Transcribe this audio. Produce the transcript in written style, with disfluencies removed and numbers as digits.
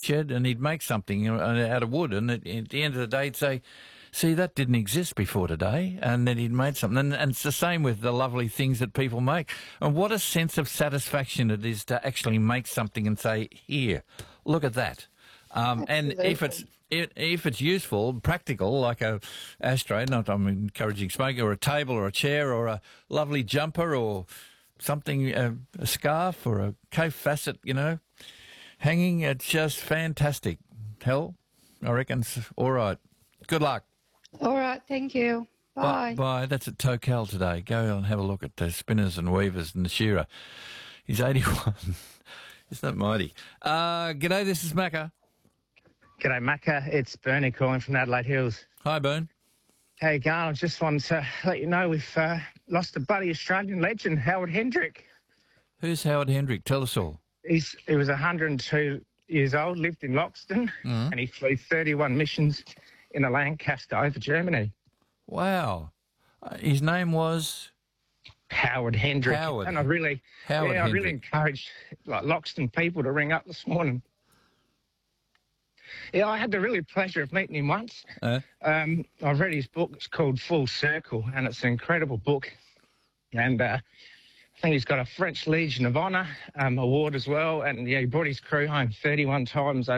shed and he'd make something out of wood. And at the end of the day, he'd say, see, that didn't exist before today. And then he'd made something. And it's the same with the lovely things that people make. And what a sense of satisfaction it is to actually make something and say, here, look at that. And if it's useful, practical, like a ashtray, not I'm encouraging smoking, or a table or a chair or a lovely jumper or something, a scarf or a Cape facet, hanging, it's just fantastic. Hell, I reckon it's all right. Good luck. All right, thank you. Bye. Bye. That's at Tocal today. Go and have a look at the spinners and weavers and the shearer. He's 81. Isn't that mighty? G'day, this is Macca. G'day, Macca. It's Bernie calling from Adelaide Hills. Hi, Bern. Hey, Garn, I just wanted to let you know we've lost a buddy Australian legend, Howard Hendrick. Who's Howard Hendrick? Tell us all. He was 102 years old, lived in Loxton, and he flew 31 missions in a Lancaster over Germany. Wow. His name was? Howard Hendrick. Howard. And I really encourage Loxton people to ring up this morning. Yeah, I had the really pleasure of meeting him once. I've read his book. It's called Full Circle, and it's an incredible book. And I think he's got a French Legion of Honour award as well. And, yeah, he brought his crew home 31 times